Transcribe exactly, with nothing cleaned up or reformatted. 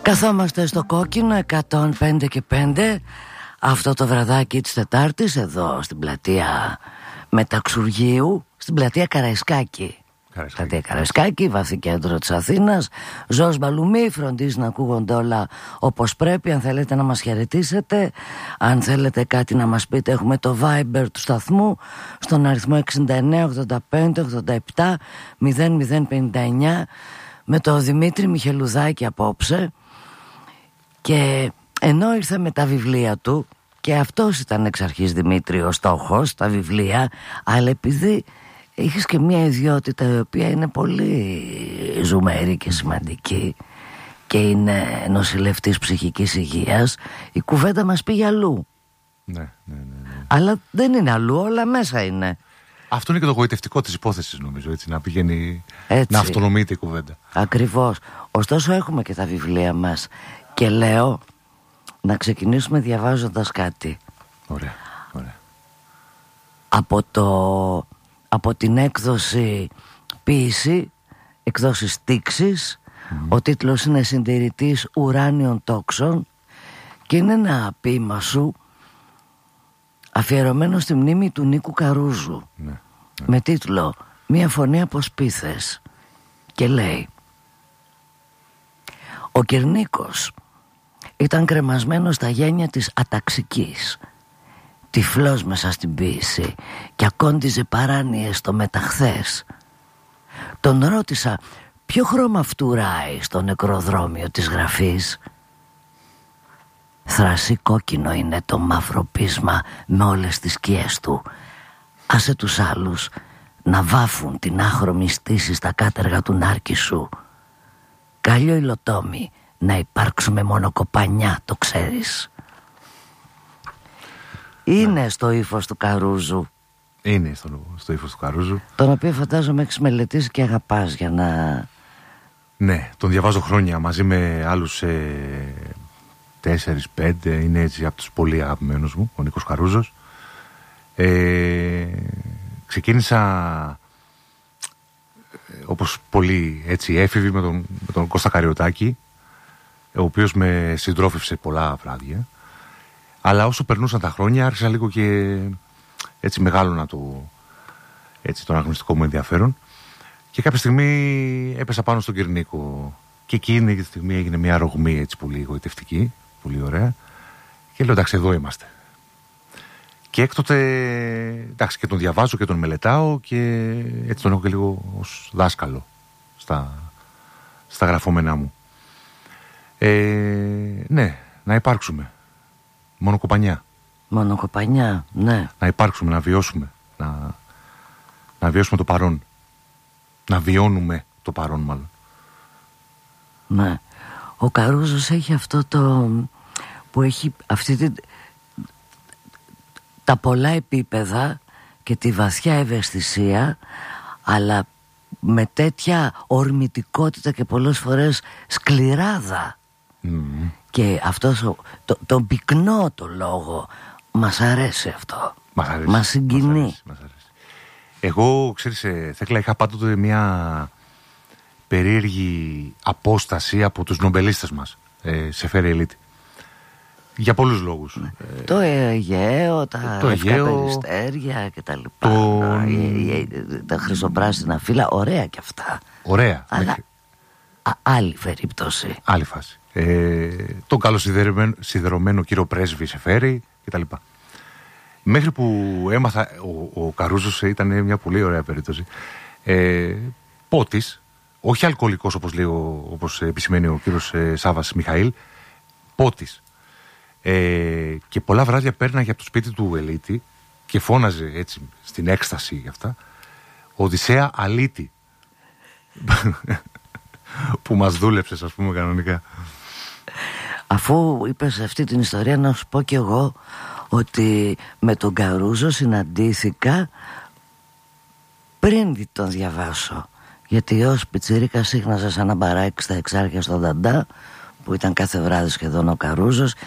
Καθόμαστε στο κόκκινο εκατόν πέντε και πέντε αυτό το βραδάκι της Τετάρτης εδώ στην πλατεία Μεταξουργείου, στην πλατεία Καραϊσκάκη. Πλατεία Καραϊσκάκη, βαθύ κέντρο της Αθήνας. Ζως Μπαλουμή, φροντίζει να ακούγονται όλα όπως πρέπει. Αν θέλετε να μας χαιρετήσετε, αν θέλετε κάτι να μας πείτε, έχουμε το Viber του σταθμού στον αριθμό εξήντα εννέα ογδόντα πέντε ογδόντα επτά μηδέν μηδέν πενήντα εννέα, με το Δημήτρη Μιχελουδάκη απόψε. Και ενώ ήρθε με τα βιβλία του, και αυτός ήταν εξ αρχής, Δημήτρη, ο στόχος, τα βιβλία, αλλά επειδή είχες και μια ιδιότητα η οποία είναι πολύ ζουμερή και σημαντική και είναι νοσηλευτής ψυχικής υγείας, η κουβέντα μας πήγε αλλού. Ναι, ναι, ναι, ναι. Αλλά δεν είναι αλλού, όλα μέσα είναι. Αυτό είναι και το γοητευτικό της υπόθεσης, νομίζω, έτσι, να πηγαίνει, έτσι, να αυτονομείται η κουβέντα. Ακριβώς. Ωστόσο έχουμε και τα βιβλία μας και λέω να ξεκινήσουμε διαβάζοντας κάτι. Ωραία, ωραία. Από, το, από την έκδοση Ποίηση, εκδόση Στίξης, mm. ο τίτλος είναι «Συντηρητής ουράνιων τόξων» και είναι ένα ποίημα σου αφιερωμένο στη μνήμη του Νίκου Καρούζου, ναι, ναι. με τίτλο «Μια φωνή από σπίθες», και λέει: «Ο Κυρνίκος ήταν κρεμασμένος στα γένια της αταξικής, τυφλός μέσα στην ποίηση, και ακόντιζε παράνοιες στο μεταχθές. Τον ρώτησα ποιο χρώμα φτουράει στο νεκροδρόμιο της γραφής. Θρασί κόκκινο είναι το μαύρο πείσμα με όλες τις σκιές του. Άσε τους άλλους να βάφουν την άχρωμη στήση στα κάτεργα του νάρκη σου. Κάλιο υλοτόμη να υπάρξουμε μόνο κοπανιά, το ξέρεις». Είναι ναι. στο ύφος του Καρούζου. Είναι στο, στο ύφος του Καρούζου, τον οποίο φαντάζομαι έχεις μελετήσει και αγαπάς για να... Ναι, τον διαβάζω χρόνια μαζί με άλλους ε, τέσσερις πέντε. Είναι έτσι από τους πολύ αγαπημένους μου, ο Νίκος Καρούζος. ε, Ξεκίνησα όπως πολύ έτσι έφηβοι με τον, με τον Κώστα Καριωτάκη, ο οποίος με συντρόφευσε πολλά βράδια. Αλλά όσο περνούσαν τα χρόνια άρχισα λίγο και έτσι μεγάλωνα το, έτσι, το αναγνωστικό μου ενδιαφέρον, και κάποια στιγμή έπεσα πάνω στον Κυρνίκο και εκείνη τη στιγμή έγινε μια ρογμή έτσι πολύ γοητευτική, πολύ ωραία, και λέω εντάξει, εδώ είμαστε. Και έκτοτε εντάξει, και τον διαβάζω και τον μελετάω και έτσι τον έχω και λίγο ως δάσκαλο στα, στα γραφόμενά μου. Ε, ναι, να υπάρξουμε. Μόνο κοπανιά. Μόνο κοπανιά, ναι. Να υπάρξουμε, να βιώσουμε. Να, να βιώσουμε το παρόν. Να βιώνουμε το παρόν, μάλλον. Ναι. Ο Καρούζος έχει αυτό το... που έχει αυτή τη... τα πολλά επίπεδα και τη βαθιά ευαισθησία, αλλά με τέτοια ορμητικότητα και πολλές φορές σκληράδα. Mm. Και αυτός το, τον πυκνό το λόγο μας αρέσει αυτό. Μας αρέσει. Μας συγκινεί. Μας αρέσει, μας αρέσει. Εγώ, ξέρεις, ε, Θέκλα, είχα πάντοτε μια περίεργη απόσταση από τους νομπελίστες μας, ε, σε Φέρει Ελίτη. Για πολλούς λόγους. Ναι. Ε, το Αιγαίο, τα το λευκά Αιγαίο, περιστέρια και τα λοιπά. Το... Τα χρυσοπράσινα φύλλα, ωραία κι αυτά. Ωραία. Αλλά μέχρι... α, άλλη περίπτωση. Άλλη φάση. Ε, τον καλοσιδερωμένο κύριο πρέσβη σε Φέρει κτλ. Μέχρι που έμαθα, ο, ο Καρούζος ήταν μια πολύ ωραία περίπτωση. Ε, πότης, όχι αλκοολικός όπως λέει, όπως επισημαίνει ο κύριος ε, Σάββας Μιχαήλ, πότης. Ε, και πολλά βράδια πέρναγε από το σπίτι του Ελίτη και φώναζε έτσι στην έκσταση για αυτά, Οδυσσέα αλήτη. Που μας δούλεψε, ας πούμε, κανονικά. Αφού είπες αυτή την ιστορία, να σου πω κι εγώ ότι με τον Καρούζο συναντήθηκα πριν τον διαβάσω, γιατί ως πιτσιρίκας σύχναζα σε ένα μπαράκι στα Εξάρχεια στον Δαντά, που ήταν κάθε βράδυ σχεδόν ο Καρούζος,